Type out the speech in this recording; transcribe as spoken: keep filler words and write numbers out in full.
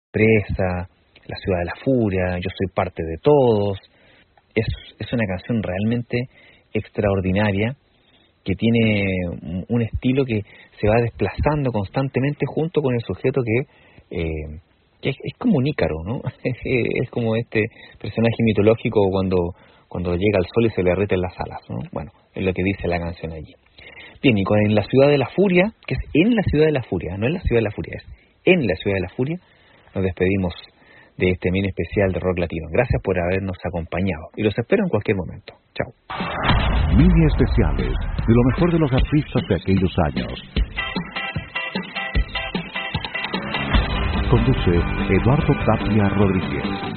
Presa, La ciudad de la furia, Yo soy parte de todos. Es, es una canción realmente extraordinaria que tiene un estilo que se va desplazando constantemente junto con el sujeto que, eh, que es, es como un Ícaro, ¿no? Es como este personaje mitológico cuando, cuando llega al sol y se le derriten las alas, ¿no? Bueno, es lo que dice la canción allí. Bien, y con En la ciudad de la furia, que es En la ciudad de la furia, no En la ciudad de la furia, es En la ciudad de la furia, nos despedimos de este mini especial de Rock Latino. Gracias por habernos acompañado y los espero en cualquier momento. Chao. Mini especiales de lo mejor de los artistas de aquellos años. Conduce Eduardo Tapia Rodríguez.